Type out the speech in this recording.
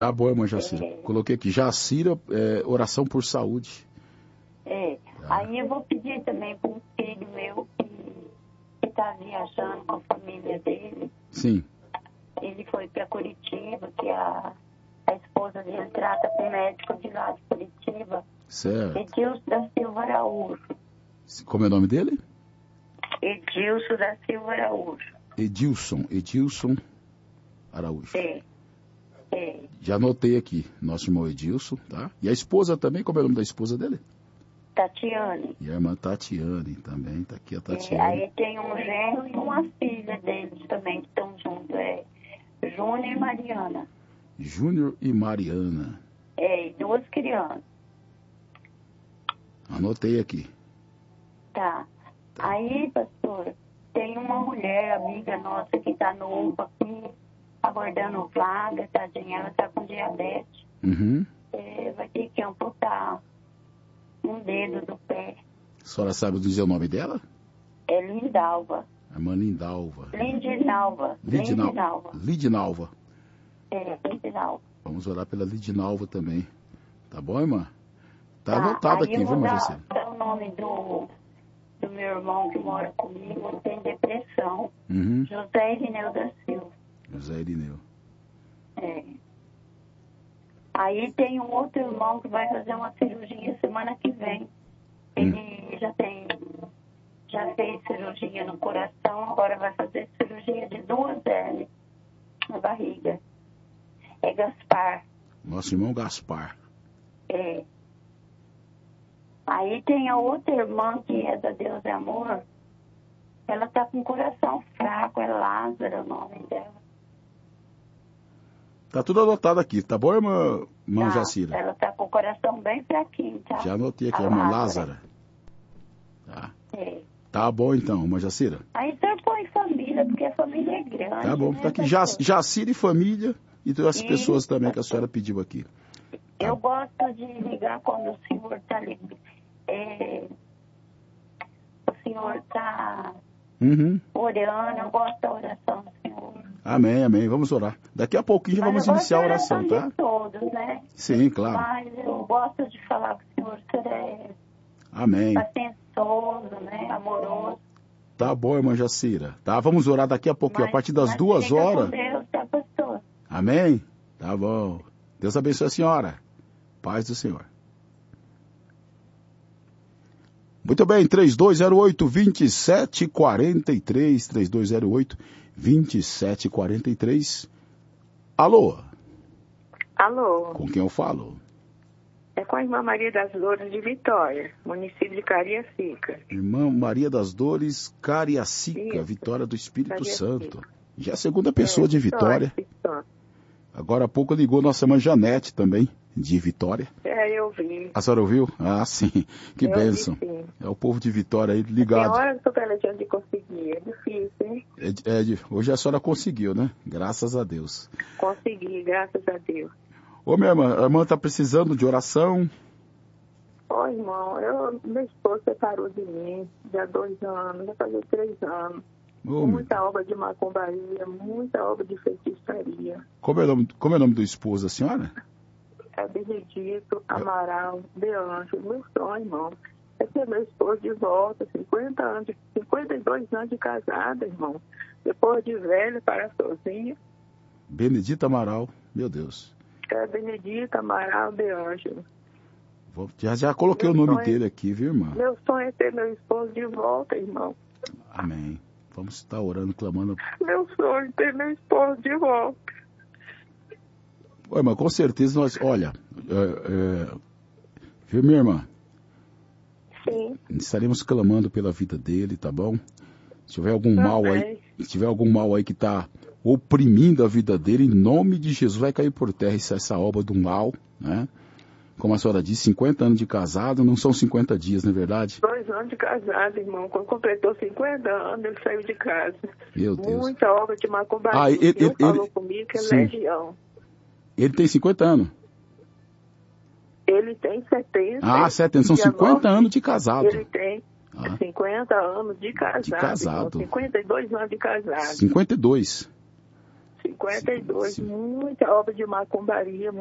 Tá bom, irmã Jacira. Coloquei aqui, Jacira, oração por saúde. Aí eu vou pedir também para um filho meu que está viajando com a família dele. Sim. Ele foi para Curitiba, que a esposa dele trata com o médico de lá de Curitiba. Certo. Edilson da Silva Araújo. Como é o nome dele? Edilson da Silva Araújo. Edilson Araújo. É. Já anotei aqui, nosso irmão Edilson, tá? E a esposa também, como é o nome da esposa dele? Tatiane. E a irmã Tatiane também, tá aqui a Tatiane. Aí tem um genro e uma filha deles também que estão juntos, Júnior e Mariana. Júnior e Mariana. E 2 crianças. Anotei aqui. Tá. Aí, pastor, tem uma mulher, amiga nossa, que tá nova aqui, aguardando vaga, tadinha, ela tá com diabetes. Uhum. Vai ter que amputar um dedo do pé. A senhora sabe dizer o nome dela? É Lindalva. A irmã Lindalva. Lidinalva. Lidinalva. Lidinalva. Vamos orar pela Lidinalva também. Tá bom, irmã? Tá anotado aqui, viu, irmã Jacira? Dá o nome do meu irmão que mora comigo, tem depressão. Uhum. José Irineu da Silva. José Irineu. Aí tem um outro irmão que vai fazer uma cirurgia semana que vem. Ele já fez cirurgia no coração, agora vai fazer cirurgia de 2 hérnias na barriga. É Gaspar. Nosso irmão Gaspar. Aí tem a outra irmã que é da Deus é Amor. Ela tá com o coração fraco, é Lázaro o nome dela. Tá tudo anotado aqui, tá bom, irmã Jacira? Ela tá com o coração bem fraquinho, tá? Já anotei aqui, a irmã Lázara. Tá. Tá bom então, irmã Jacira. Aí você põe família, porque a família é grande. Tá bom, tá aqui Jacira e família e todas as pessoas também que a senhora pediu aqui. Eu gosto de ligar quando o senhor tá ligando. O senhor tá orando, eu gosto da oração do senhor. Amém, amém. Vamos orar. Daqui a pouquinho já vamos iniciar a oração, tá? De todos, né? Sim, claro. Mas eu gosto de falar com o senhor, o senhor é amém. atencioso, né? Amoroso. Tá bom, irmã Jacira. Tá, vamos orar daqui a pouquinho, a partir das 2 horas. Com Deus, tá, pastor? Amém? Tá bom. Deus abençoe a senhora. Paz do Senhor. Muito bem, 3208-2743, 3208-2743. Alô? Alô? Com quem eu falo? É com a irmã Maria das Dores de Vitória, município de Cariacica. Irmã Maria das Dores, Cariacica, Isso. Vitória do Espírito Cariacica. Santo. Já é a segunda pessoa de Vitória. Agora há pouco ligou nossa irmã Janete também, de Vitória. Eu vi. A senhora ouviu? Ah, sim. Que bênção. Vi, sim. É o povo de Vitória aí ligado. Tem hora que eu tô pelejando de conseguir. É difícil, hein? Hoje a senhora conseguiu, né? Graças a Deus. Consegui, graças a Deus. Ô, minha irmã, a irmã tá precisando de oração? Ô, irmão, meu esposo separou de mim já há 2 anos, vai fazer 3 anos. Muita obra de macumbaria, muita obra de feitiçaria. Como é o nome do esposo da senhora? É Benedito Amaral de Anjo. Meu sonho, irmão, é ter meu esposo de volta, 52 anos de casada, irmão. Depois de velho, para sozinho. Benedito Amaral, meu Deus. É Benedito Amaral de Anjo. Já coloquei o nome dele aqui, viu, irmã? Meu sonho é ter meu esposo de volta, irmão. Amém. Vamos estar orando, clamando. Meu sonho é ter meu esposo de volta. Ô, irmã, com certeza nós... Olha, viu, minha irmã? Sim. Estaremos clamando pela vida dele, tá bom? Se tiver algum mal aí que está oprimindo a vida dele, em nome de Jesus, vai cair por terra essa obra do mal, né? Como a senhora disse, 50 anos de casado, não são 50 dias, não é verdade? 2 anos de casado, irmão. Quando completou 50 anos, ele saiu de casa. Meu Deus. Muita obra de macumbaria. Ele falou comigo que é legião. Ele tem 50 anos? Ele tem 70. Ah, 70. São 50 anos de casado. Ele tem 50 anos de casado. De casado. 52 anos de casado. 52. 52, muita obra de macumbaria,